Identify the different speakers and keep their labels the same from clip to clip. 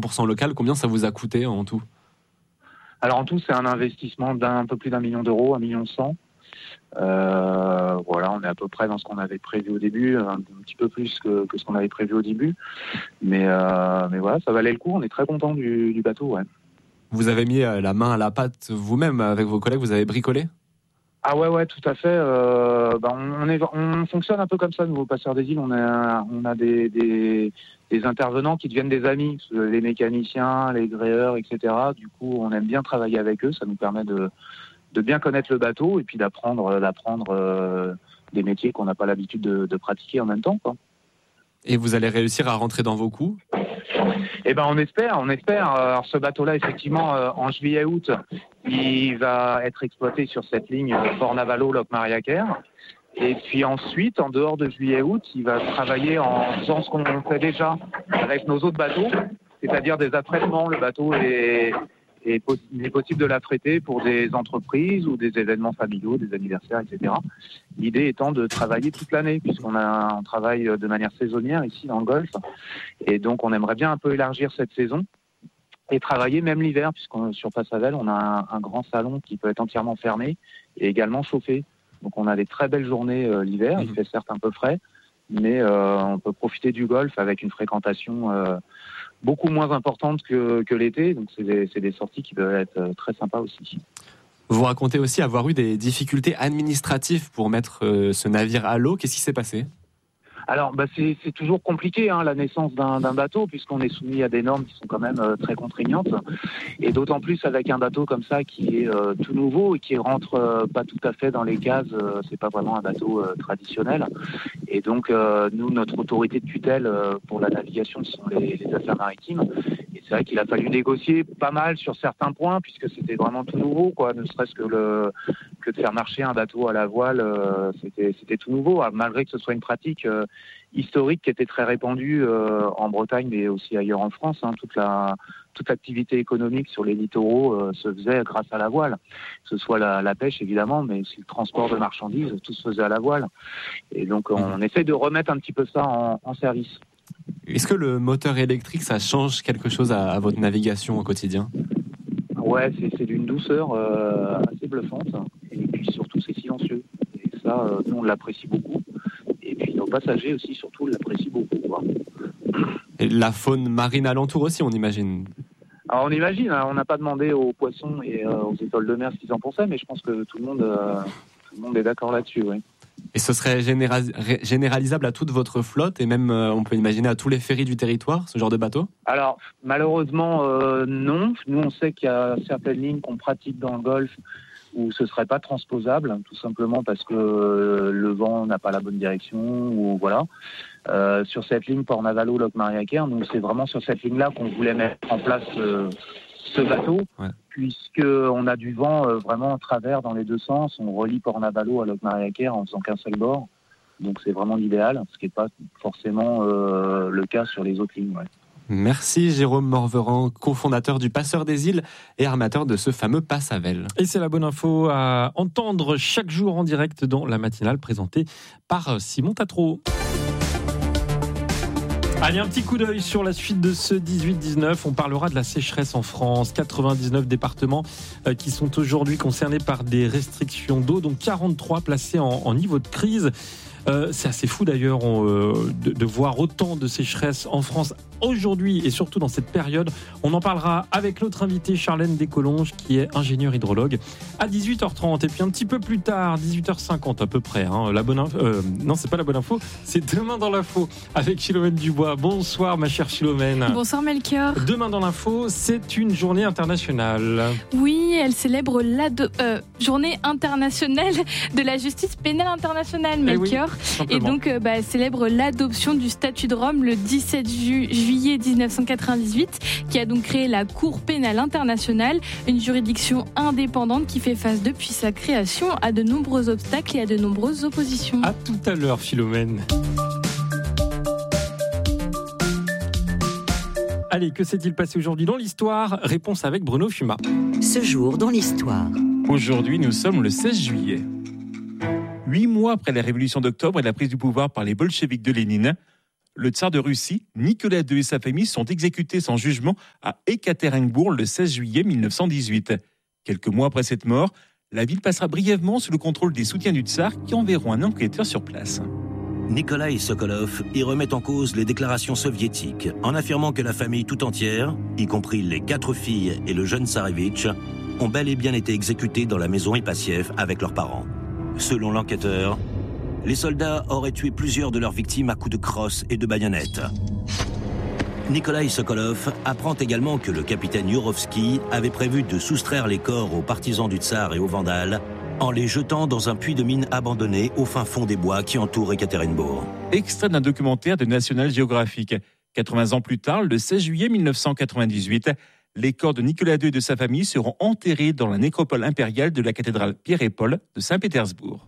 Speaker 1: 100% local. Combien ça vous a coûté en tout ?
Speaker 2: Alors en tout, c'est un investissement d'un peu plus d'1 million d'euros, 1,1 million. Voilà, on est à peu près dans ce qu'on avait prévu au début, un petit peu plus que ce qu'on avait prévu au début. Mais voilà, ça valait le coup. On est très content du bateau. Ouais.
Speaker 1: Vous avez mis la main à la pâte vous-même avec vos collègues, vous avez bricolé ?
Speaker 2: Ah ouais, tout à fait. On fonctionne un peu comme ça, nous, au Passeur des Îles. On a des intervenants qui deviennent des amis, les mécaniciens, les gréeurs, etc. Du coup, on aime bien travailler avec eux. Ça nous permet de bien connaître le bateau et puis d'apprendre des métiers qu'on n'a pas l'habitude de pratiquer en même temps, quoi.
Speaker 1: Et vous allez réussir à rentrer dans vos coûts ?
Speaker 2: Eh ben, on espère. Alors, ce bateau-là, effectivement, en juillet-août, il va être exploité sur cette ligne Port-Navalo, Locmaria-Quer. Et puis ensuite, en dehors de juillet-août, il va travailler en faisant ce qu'on fait déjà avec nos autres bateaux, c'est-à-dire des affrètements. Le bateau il est possible de l'affréter pour des entreprises ou des événements familiaux, des anniversaires, etc. L'idée étant de travailler toute l'année, puisqu'on travaille de manière saisonnière ici dans le Golfe. Et donc, on aimerait bien un peu élargir cette saison et travailler même l'hiver, puisqu'on sur Passavel, on a un grand salon qui peut être entièrement fermé et également chauffé. Donc, on a des très belles journées l'hiver. Il fait certes un peu frais, mais on peut profiter du Golfe avec une fréquentation beaucoup moins importante que l'été. Donc, c'est des sorties qui peuvent être très sympas aussi.
Speaker 1: Vous racontez aussi avoir eu des difficultés administratives pour mettre ce navire à l'eau. Qu'est-ce qui s'est passé ?
Speaker 2: Alors, c'est toujours compliqué, la naissance d'un bateau, puisqu'on est soumis à des normes qui sont quand même très contraignantes. Et d'autant plus avec un bateau comme ça qui est tout nouveau et qui rentre pas tout à fait dans les cases. C'est pas vraiment un bateau traditionnel. Et donc, nous, notre autorité de tutelle pour la navigation, ce sont les affaires maritimes. Et c'est vrai qu'il a fallu négocier pas mal sur certains points, puisque c'était vraiment tout nouveau, quoi. Ne serait-ce que de faire marcher un bateau à la voile, c'était tout nouveau, malgré que ce soit une pratique historique qui était très répandue en Bretagne, mais aussi ailleurs en France. Toute l'activité économique sur les littoraux se faisait grâce à la voile, que ce soit la pêche évidemment, mais aussi le transport de marchandises, tout se faisait à la voile. Et donc on essaie de remettre un petit peu ça en service.
Speaker 1: Est-ce que le moteur électrique, ça change quelque chose à votre navigation au quotidien ?
Speaker 2: Ouais, c'est d'une douceur assez bluffante, et puis surtout c'est silencieux. Et ça, nous on l'apprécie beaucoup. Et puis nos passagers aussi, surtout, l'apprécient beaucoup.
Speaker 1: Et la faune marine alentour aussi, on imagine.
Speaker 2: Alors on imagine, on n'a pas demandé aux poissons et aux étoiles de mer ce qu'ils en pensaient, mais je pense que tout le monde est d'accord là-dessus, oui.
Speaker 1: Et ce serait généralisable à toute votre flotte et même, on peut imaginer, à tous les ferries du territoire, ce genre de bateau ? Alors,
Speaker 2: malheureusement, non. Nous, on sait qu'il y a certaines lignes qu'on pratique dans le Golfe où ce ne serait pas transposable, tout simplement parce que le vent n'a pas la bonne direction, ou voilà. Sur cette ligne Port-Navalo, Locmaria-Quer, nous, c'est vraiment sur cette ligne-là qu'on voulait mettre en place ce bateau, puisqu'on a du vent vraiment en travers dans les deux sens. On relie Port-Navalo à Locmaria-Quer en faisant qu'un seul bord. Donc c'est vraiment l'idéal, ce qui n'est pas forcément le cas sur les autres lignes. Ouais.
Speaker 1: Merci Jérôme Morveran, cofondateur du Passeur des Îles et armateur de ce fameux Passavel.
Speaker 3: Et c'est la bonne info à entendre chaque jour en direct dans la matinale présentée par Simon Tatro. Allez, un petit coup d'œil sur la suite de ce 18-19. On parlera de la sécheresse en France. 99 départements qui sont aujourd'hui concernés par des restrictions d'eau, donc 43 placés en niveau de crise. C'est assez fou d'ailleurs de voir autant de sécheresse en France aujourd'hui et surtout dans cette période. On en parlera avec notre invité Charlène Descolonges qui est ingénieure hydrologue à 18h30 et puis un petit peu plus tard 18h50 à peu près. La bonne non, c'est pas la bonne info, c'est Demain dans l'info avec Philomène Dubois. Bonsoir ma chère Philomène.
Speaker 4: Bonsoir Melchior.
Speaker 3: Demain dans l'info, c'est une journée internationale.
Speaker 4: Oui, elle célèbre la journée internationale de la justice pénale internationale, Melchior. Et donc, elle célèbre l'adoption du statut de Rome le 17 juillet 1998, qui a donc créé la Cour pénale internationale, une juridiction indépendante qui fait face depuis sa création à de nombreux obstacles et à de nombreuses oppositions.
Speaker 3: À tout à l'heure, Philomène. Allez, que s'est-il passé aujourd'hui dans l'histoire ? Réponse avec Bruno Fuma.
Speaker 5: Ce jour dans l'histoire.
Speaker 6: Aujourd'hui, nous sommes le 16 juillet. 8 mois après la révolution d'octobre et la prise du pouvoir par les bolcheviks de Lénine, le tsar de Russie, Nicolas II et sa famille sont exécutés sans jugement à Ekaterinbourg le 16 juillet 1918. Quelques mois après cette mort, la ville passera brièvement sous le contrôle des soutiens du tsar qui enverront un enquêteur sur place.
Speaker 7: Nikolaï Sokolov y remet en cause les déclarations soviétiques en affirmant que la famille tout entière, y compris les 4 filles et le jeune tsarevitch, ont bel et bien été exécutés dans la maison Ipassiev avec leurs parents. Selon l'enquêteur, les soldats auraient tué plusieurs de leurs victimes à coups de crosse et de baïonnettes. Nikolaï Sokolov apprend également que le capitaine Yurovsky avait prévu de soustraire les corps aux partisans du tsar et aux vandales en les jetant dans un puits de mine abandonné au fin fond des bois qui entourent Ekaterinbourg.
Speaker 6: Extrait d'un documentaire de National Geographic. 80 ans plus tard, le 16 juillet 1998, les corps de Nicolas II et de sa famille seront enterrés dans la nécropole impériale de la cathédrale Pierre et Paul de Saint-Pétersbourg.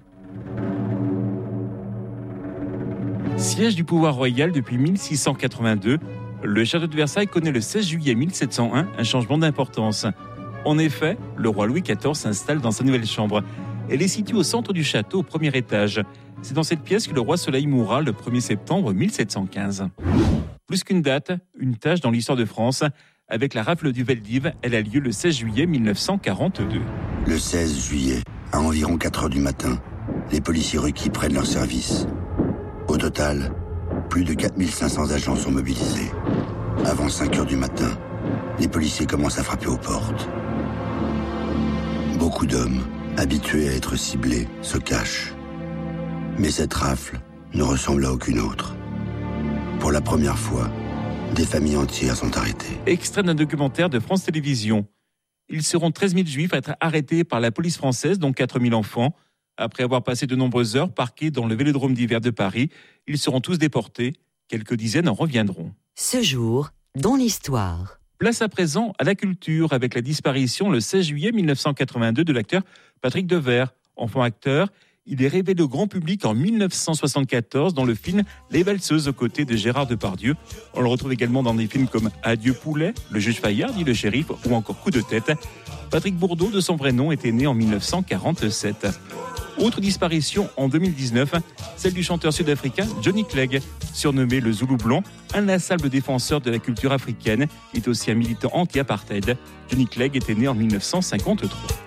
Speaker 6: Siège du pouvoir royal depuis 1682, le château de Versailles connaît le 16 juillet 1701 un changement d'importance. En effet, le roi Louis XIV s'installe dans sa nouvelle chambre. Elle est située au centre du château, au premier étage. C'est dans cette pièce que le roi Soleil mourra le 1er septembre 1715. Plus qu'une date, une tâche dans l'histoire de France. Avec la rafle du Veldiv, elle a lieu le 16 juillet 1942.
Speaker 8: Le 16 juillet, à environ 4 heures du matin, les policiers requis prennent leur service. Au total, plus de 4500 agents sont mobilisés. Avant 5 heures du matin, les policiers commencent à frapper aux portes. Beaucoup d'hommes, habitués à être ciblés, se cachent. Mais cette rafle ne ressemble à aucune autre. Pour la première fois, des familles entières sont arrêtées.
Speaker 6: Extrait d'un documentaire de France Télévisions. Ils seront 13 000 juifs à être arrêtés par la police française, dont 4 000 enfants. Après avoir passé de nombreuses heures parqués dans le Vélodrome d'hiver de Paris, ils seront tous déportés. Quelques dizaines en reviendront.
Speaker 5: Ce jour, dans l'histoire.
Speaker 6: Place à présent à la culture avec la disparition le 16 juillet 1982 de l'acteur Patrick Devers. Enfant acteur, il est révélé au grand public en 1974 dans le film Les Valseuses aux côtés de Gérard Depardieu. On le retrouve également dans des films comme Adieu Poulet, Le Juge Fayard, dit le shérif ou encore Coup de tête. Patrick Bourdeau, de son vrai nom, était né en 1947. Autre disparition en 2019, celle du chanteur sud-africain Johnny Clegg, surnommé le Zoulou Blanc, inlassable défenseur de la culture africaine, est aussi un militant anti-apartheid. Johnny Clegg était né en 1953.